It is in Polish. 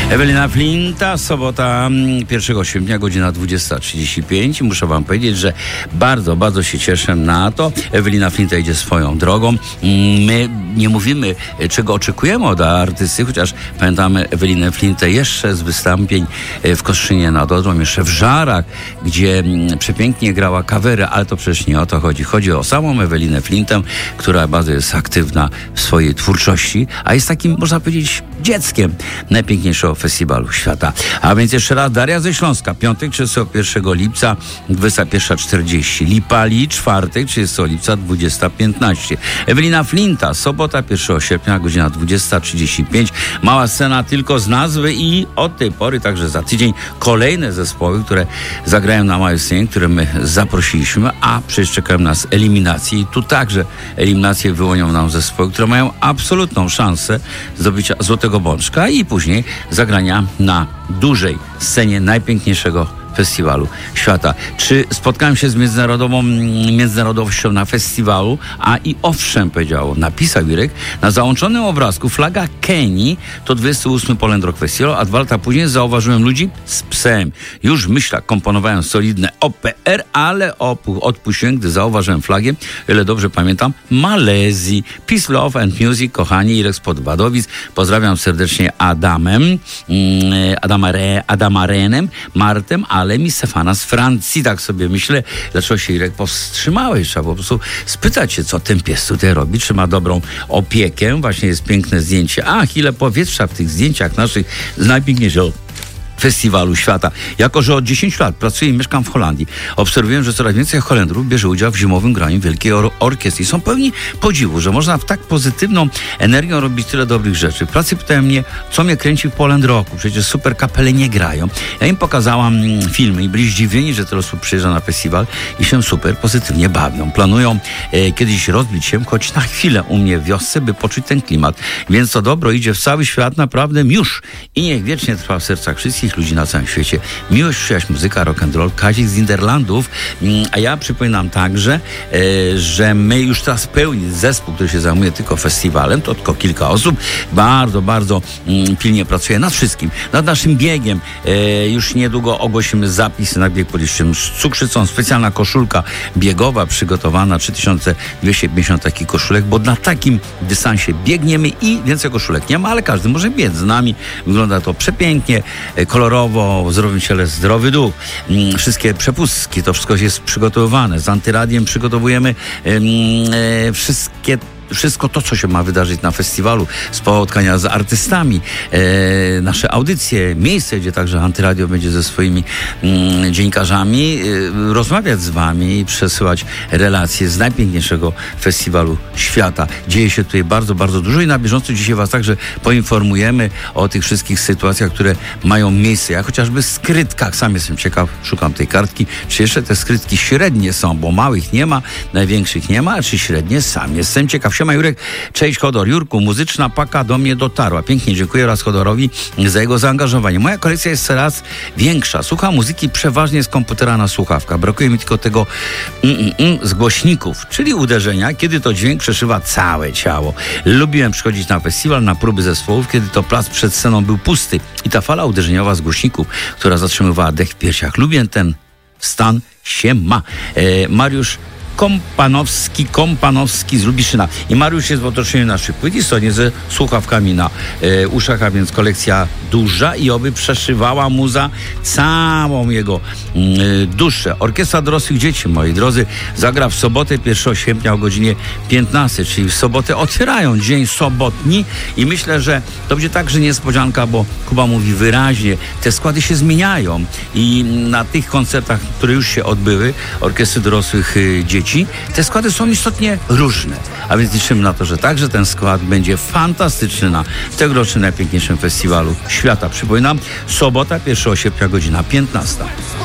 Ewelina Flinta, sobota 1 sierpnia, godzina 20:35. Muszę wam powiedzieć, że bardzo, bardzo się cieszę na to. Ewelina Flinta idzie swoją drogą. My nie mówimy, czego oczekujemy od artysty, chociaż pamiętamy Ewelinę Flintę jeszcze z wystąpień w Kostrzynie nad Odrą, jeszcze w Żarach, gdzie przepięknie grała kawery, ale to przecież nie o to chodzi. Chodzi o samą Ewelinę Flintę, która bardzo jest aktywna w swojej twórczości, a jest takim, można powiedzieć, dzieckiem najpiękniejszego festiwalu świata. A więc jeszcze raz, Daria ze Śląska, piątek 31 lipca 21:40, Lipali, czwartek 30 lipca 20:15. Ewelina Flinta, sobota 1 sierpnia, godzina 20:35. Mała scena tylko z nazwy i od tej pory, także za tydzień, kolejne zespoły, które zagrają na małej scenie, które my zaprosiliśmy, a przecież czekają nas eliminacje i tu także eliminacje wyłonią nam zespoły, które mają absolutną szansę zdobycia Złotego Bączka i później zagrania na dużej scenie najpiękniejszego festiwalu świata. Czy spotkałem się z międzynarodowością na festiwalu? A i owszem, napisał Jurek, na załączonym obrazku flaga Kenii to 28. Poland Rock Festival, a 2 lata później zauważyłem ludzi z psem. Już w myślach komponowałem solidne OPR, ale odpuściłem, gdy zauważyłem flagę, ile dobrze pamiętam, Malezji. Peace, Love and Music, kochani, Irek spod Wadowic. Pozdrawiam serdecznie Adama Renem, Martem, ale mi Stefana z Francji. Tak sobie myślę, dlaczego się, Irek, powstrzymałeś? Trzeba po prostu spytać się, co ten pies tutaj robi, czy ma dobrą opiekę. Właśnie jest piękne zdjęcie. Ach, ile powietrza w tych zdjęciach naszych z najpiękniejszego festiwalu świata. Jako że od 10 lat pracuję i mieszkam w Holandii, obserwuję, że coraz więcej Holendrów bierze udział w zimowym graniu Wielkiej Orkiestry. Są pełni podziwu, że można w tak pozytywną energią robić tyle dobrych rzeczy. W pracy pytają mnie, co mnie kręci w Poland Rocku. Przecież super kapele nie grają. Ja im pokazałam filmy i byli zdziwieni, że tyle osób przyjeżdża na festiwal i się super pozytywnie bawią. Planują kiedyś rozbić się, choć na chwilę u mnie w wiosce, by poczuć ten klimat. Więc to dobro idzie w cały świat naprawdę już. I niech wiecznie trwa w sercach wszystkich ludzi na całym świecie. Miłość, przyjaźń, muzyka, rock and roll, Kazik z Niderlandów. A ja przypominam także, że my już teraz pełni zespół, który się zajmuje tylko festiwalem, to tylko kilka osób, bardzo, bardzo pilnie pracuje nad wszystkim. Nad naszym biegiem. Już niedługo ogłosimy zapis na bieg pod liściem z cukrzycą. Specjalna koszulka biegowa przygotowana, 3250 takich koszulek, bo na takim dystansie biegniemy i więcej koszulek nie ma, ale każdy może biec z nami. Wygląda to przepięknie, kolorowo, w zdrowym ciele zdrowy duch. Wszystkie przepustki, to wszystko jest przygotowywane. Z Antyradiem przygotowujemy wszystko to, co się ma wydarzyć na festiwalu, spotkania z artystami, nasze audycje, miejsce, gdzie także Antyradio będzie ze swoimi dziennikarzami rozmawiać z wami i przesyłać relacje z najpiękniejszego festiwalu świata. Dzieje się tutaj bardzo, bardzo dużo i na bieżąco dzisiaj was także poinformujemy o tych wszystkich sytuacjach, które mają miejsce. Ja chociażby w skrytkach, sam jestem ciekaw, szukam tej kartki, czy jeszcze te skrytki średnie są, bo małych nie ma, największych nie ma, a czy średnie, sam jestem ciekaw. Siema Jurek, cześć Chodor. Jurku, muzyczna paka do mnie dotarła. Pięknie dziękuję raz Chodorowi za jego zaangażowanie. Moja kolekcja jest coraz większa. Słucham muzyki przeważnie z komputera na słuchawkach. Brakuje mi tylko tego z głośników, czyli uderzenia, kiedy to dźwięk przeszywa całe ciało. Lubiłem przychodzić na festiwal, na próby zespołów, kiedy to plac przed sceną był pusty i ta fala uderzeniowa z głośników, która zatrzymywała dech w piersiach. Lubię ten stan, się ma. Mariusz Kompanowski z Lubiszyna. I Mariusz jest w otoczeniu naszych płyt i stoi ze słuchawkami na uszach, a więc kolekcja duża i oby przeszywała muza całą jego duszę. Orkiestra dorosłych dzieci, moi drodzy, zagra w sobotę 1 sierpnia o godzinie 15, czyli w sobotę otwierają dzień sobotni i myślę, że to będzie także niespodzianka, bo Kuba mówi wyraźnie, te składy się zmieniają i na tych koncertach, które już się odbyły, orkiestry dorosłych dzieci, te składy są istotnie różne, a więc liczymy na to, że także ten skład będzie fantastyczny na tegorocznym najpiękniejszym festiwalu świata. Przypominam, sobota 1 sierpnia, godzina 15.